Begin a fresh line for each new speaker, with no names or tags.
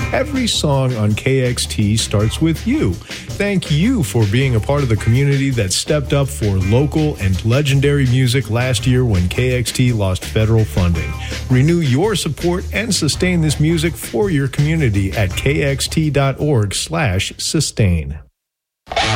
Every song on KXT starts with you. Thank you for being a part of the community that stepped up for local and legendary music last year when KXT lost federal funding. Renew your support and sustain this music for your community at kxt.org/sustain.